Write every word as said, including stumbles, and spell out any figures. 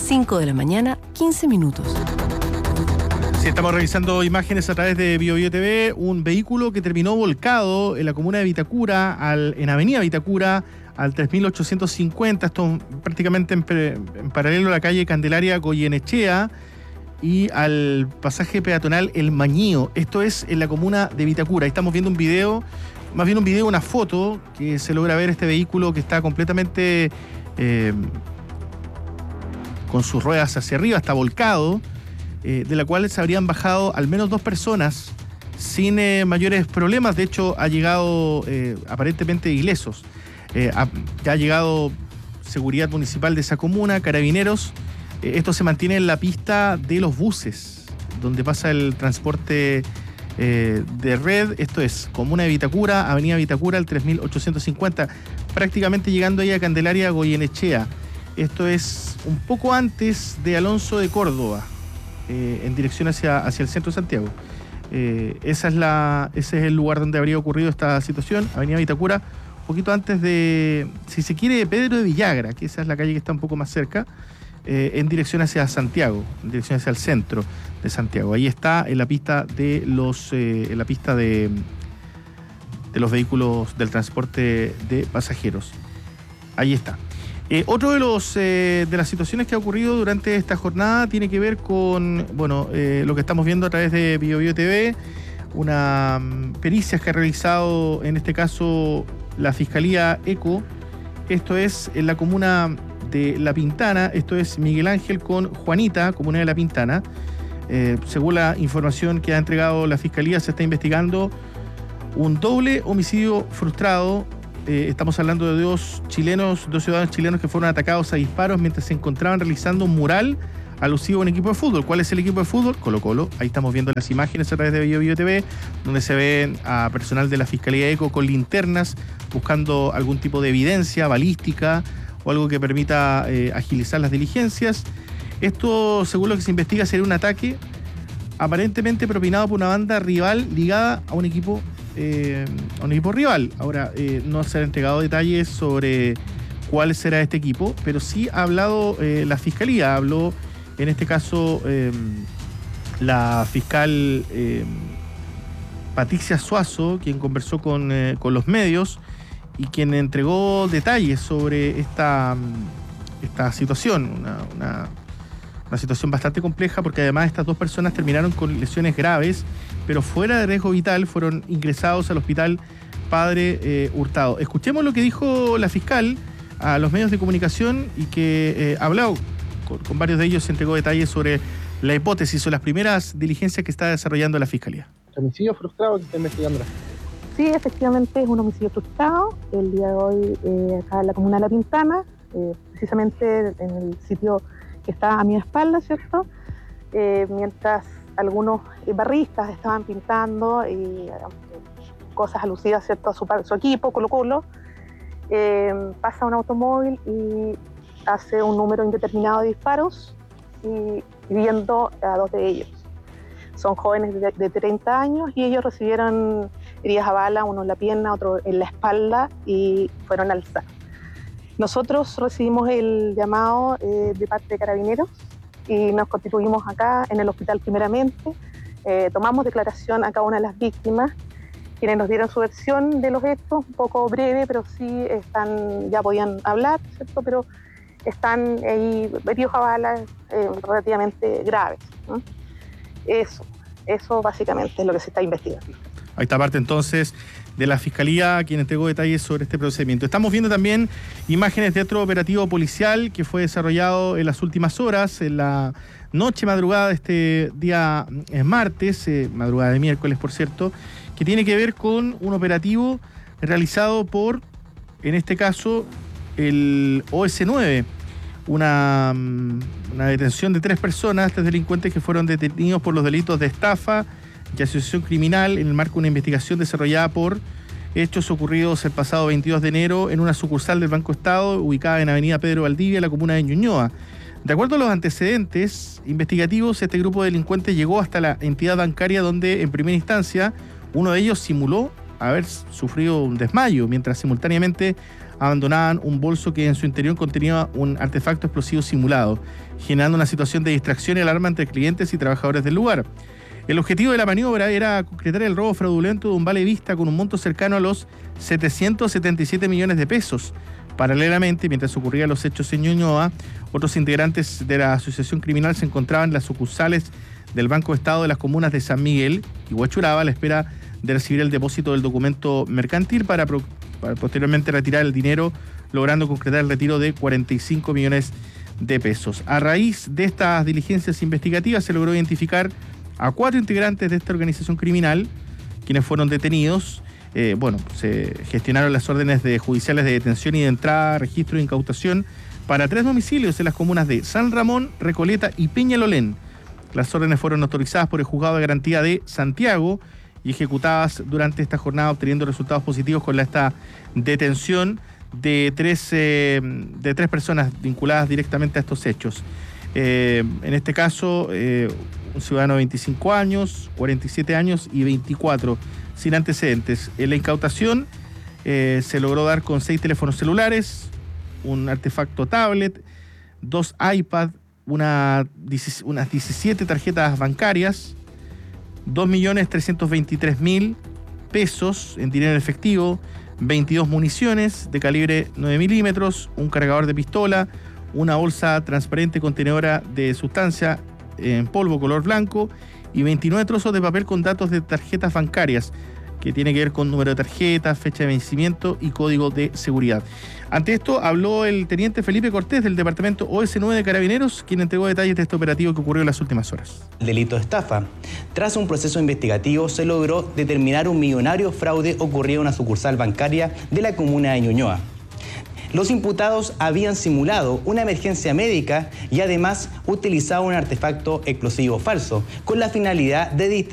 cinco de la mañana, quince minutos. Sí, estamos revisando imágenes a través de BioBio T V. Un vehículo que terminó volcado en la comuna de Vitacura, al, en Avenida Vitacura, al tres mil ochocientos cincuenta. Esto prácticamente en, en paralelo a la calle Candelaria Goyenechea y al pasaje peatonal El Mañío. Esto es en la comuna de Vitacura. Ahí estamos viendo un video, más bien un video, una foto, que se logra ver este vehículo que está completamente eh, con sus ruedas hacia arriba, está volcado. Eh, de la cual se habrían bajado al menos dos personas sin eh, mayores problemas. De hecho, ha llegado eh, aparentemente ilesos. Eh, ha, ya ha llegado seguridad municipal de esa comuna, carabineros. Eh, esto se mantiene en la pista de los buses, donde pasa el transporte eh, de red. Esto es comuna de Vitacura, avenida Vitacura, el tres mil ochocientos cincuenta, prácticamente llegando ahí a Candelaria Goyenechea. Esto es un poco antes de Alonso de Córdoba. Eh, en dirección hacia, hacia el centro de Santiago. Eh, esa es la, ese es el lugar donde habría ocurrido esta situación, Avenida Vitacura, un poquito antes de, si se quiere, de Pedro de Villagra, que esa es la calle que está un poco más cerca, eh, en dirección hacia Santiago, en dirección hacia el centro de Santiago. Ahí está en la pista de los, eh, en la pista de, de los vehículos del transporte de pasajeros. Ahí está. Eh, otro de los eh, de las situaciones que ha ocurrido durante esta jornada tiene que ver con, bueno, eh, lo que estamos viendo a través de BioBio T V, una um, pericias que ha realizado, en este caso, la Fiscalía ECO. Esto es en la comuna de La Pintana, esto es Miguel Ángel con Juanita, comuna de La Pintana. Eh, según la información que ha entregado la Fiscalía, se está investigando un doble homicidio frustrado. Eh, estamos hablando de dos chilenos, dos ciudadanos chilenos que fueron atacados a disparos mientras se encontraban realizando un mural alusivo a un equipo de fútbol. ¿Cuál es el equipo de fútbol? Colo Colo. Ahí estamos viendo las imágenes a través de BioBio T V, donde se ve a personal de la Fiscalía ECO con linternas buscando algún tipo de evidencia balística o algo que permita eh, agilizar las diligencias. Esto, según lo que se investiga, sería un ataque aparentemente propinado por una banda rival ligada a un equipo Eh, a un equipo rival. Ahora, eh, no se han entregado detalles sobre cuál será este equipo, pero sí ha hablado eh, la Fiscalía, habló en este caso eh, la fiscal eh, Patricia Suazo, quien conversó con, eh, con los medios y quien entregó detalles sobre esta, esta situación, una, una, una situación bastante compleja, porque además estas dos personas terminaron con lesiones graves, pero fuera de riesgo vital, fueron ingresados al hospital Padre eh, Hurtado. Escuchemos lo que dijo la fiscal a los medios de comunicación y que eh, ha hablado con, con varios de ellos, se entregó detalles sobre la hipótesis o las primeras diligencias que está desarrollando la Fiscalía. ¿Homicidio frustrado que está investigando? Sí, efectivamente es un homicidio frustrado. El día de hoy, eh, acá en la comuna de La Pintana, eh, precisamente en el sitio que está a mi espalda, ¿cierto? Eh, mientras algunos barristas estaban pintando y eh, cosas alusivas, ¿cierto?, a su, su equipo, Colo Colo, eh, pasa un automóvil y hace un número indeterminado de disparos y hiriendo a dos de ellos. Son jóvenes de, de treinta años y ellos recibieron heridas a bala, uno en la pierna, otro en la espalda, y fueron al S A C. Nosotros recibimos el llamado eh, de parte de Carabineros y nos constituimos acá en el hospital primeramente. Eh, tomamos declaración a cada una de las víctimas, quienes nos dieron su versión de los hechos, un poco breve, pero sí están, ya podían hablar, ¿cierto? Pero están ahí heridos a balas eh, relativamente graves, ¿no? Eso, eso básicamente es lo que se está investigando. Ahí está parte entonces de la Fiscalía, quien entregó detalles sobre este procedimiento. Estamos viendo también imágenes de otro operativo policial que fue desarrollado en las últimas horas, en la noche madrugada de este día eh, martes, eh, madrugada de miércoles, por cierto, que tiene que ver con un operativo realizado por, en este caso, el O S nueve, una, una detención de tres personas, tres delincuentes que fueron detenidos por los delitos de estafa y asociación criminal en el marco de una investigación desarrollada por hechos ocurridos el pasado veintidós de enero en una sucursal del Banco Estado ubicada en Avenida Pedro Valdivia, en la comuna de Ñuñoa. De acuerdo a los antecedentes investigativos, este grupo de delincuentes llegó hasta la entidad bancaria donde, en primera instancia, uno de ellos simuló haber sufrido un desmayo, mientras simultáneamente abandonaban un bolso que en su interior contenía un artefacto explosivo simulado, generando una situación de distracción y alarma entre clientes y trabajadores del lugar. El objetivo de la maniobra era concretar el robo fraudulento de un vale vista con un monto cercano a los setecientos setenta y siete millones de pesos. Paralelamente, mientras ocurrían los hechos en Ñuñoa, otros integrantes de la asociación criminal se encontraban en las sucursales del Banco de Estado de las comunas de San Miguel y Huachuraba a la espera de recibir el depósito del documento mercantil para, pro, para posteriormente retirar el dinero, logrando concretar el retiro de cuarenta y cinco millones de pesos. A raíz de estas diligencias investigativas se logró identificar a cuatro integrantes de esta organización criminal, quienes fueron detenidos. Eh, bueno, se gestionaron las órdenes de judiciales de detención y de entrada, registro e incautación para tres domicilios en las comunas de San Ramón, Recoleta y Peñalolén. Las órdenes fueron autorizadas por el Juzgado de Garantía de Santiago y ejecutadas durante esta jornada, obteniendo resultados positivos con la, esta detención de tres, eh, de tres personas vinculadas directamente a estos hechos. Eh, en este caso, eh, un ciudadano de veinticinco años, cuarenta y siete años y veinticuatro, sin antecedentes. En la incautación eh, se logró dar con seis teléfonos celulares, un artefacto tablet, dos iPad, una, unas diecisiete tarjetas bancarias, dos millones trescientos veintitrés mil pesos en dinero efectivo, veintidós municiones de calibre nueve milímetros, un cargador de pistola, una bolsa transparente contenedora de sustancia en polvo color blanco y veintinueve trozos de papel con datos de tarjetas bancarias que tiene que ver con número de tarjeta, fecha de vencimiento y código de seguridad. Ante esto habló el teniente Felipe Cortés del departamento O S nueve de Carabineros, quien entregó detalles de este operativo que ocurrió en las últimas horas. Delito de estafa. Tras un proceso investigativo se logró determinar un millonario fraude ocurrido en una sucursal bancaria de la comuna de Ñuñoa. Los imputados habían simulado una emergencia médica y además utilizado un artefacto explosivo falso con la finalidad de distraer